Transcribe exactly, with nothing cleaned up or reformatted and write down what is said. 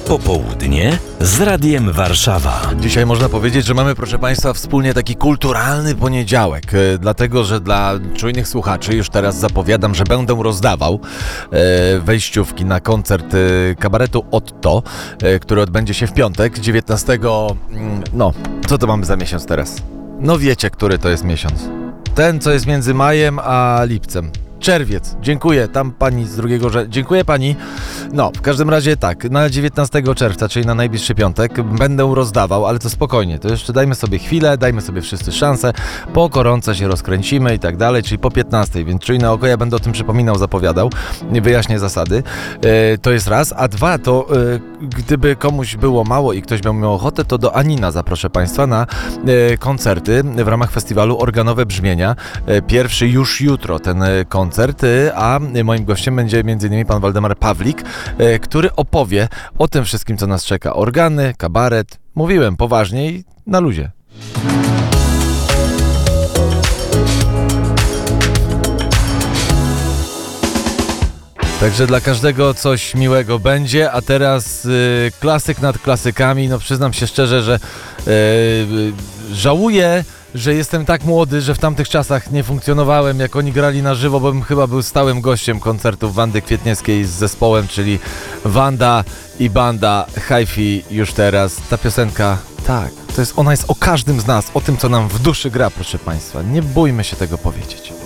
Popołudnie z Radiem Warszawa. Dzisiaj można powiedzieć, że mamy, proszę Państwa, wspólnie taki kulturalny poniedziałek, e, dlatego, że dla czujnych słuchaczy już teraz zapowiadam, że będę rozdawał e, wejściówki na koncert e, kabaretu Otto, e, który odbędzie się w piątek, dziewiętnastego... Mm, no, co to mamy za miesiąc teraz? No wiecie, który to jest miesiąc. Ten, co jest między majem a lipcem. Czerwiec, dziękuję, tam pani z drugiego, że dziękuję pani. No, w każdym razie tak, na dziewiętnastego czerwca, czyli na najbliższy piątek, będę rozdawał, ale to spokojnie, to jeszcze dajmy sobie chwilę, dajmy sobie wszyscy szansę, po koronce się rozkręcimy i tak dalej, czyli po piętnastej, więc czujne oko, ja będę o tym przypominał, zapowiadał, wyjaśnię zasady, e, to jest raz, a dwa, to e, gdyby komuś było mało i ktoś miał miał ochotę, to do Anina zaproszę Państwa na e, koncerty w ramach festiwalu Organowe Brzmienia, e, pierwszy już jutro ten e, koncert, a moim gościem będzie między innymi pan Waldemar Pawlik, który opowie o tym wszystkim, co nas czeka. Organy, kabaret, mówiłem poważnie i na luzie. Także dla każdego coś miłego będzie, a teraz y, klasyk nad klasykami. No przyznam się szczerze, że y, y, żałuję, że jestem tak młody, że w tamtych czasach nie funkcjonowałem, jak oni grali na żywo, bo bym chyba był stałym gościem koncertów Wandy Kwietniewskiej z zespołem, czyli Wanda i banda Hi-Fi już teraz. Ta piosenka, tak, to jest, ona jest o każdym z nas, o tym, co nam w duszy gra, proszę Państwa. Nie bójmy się tego powiedzieć.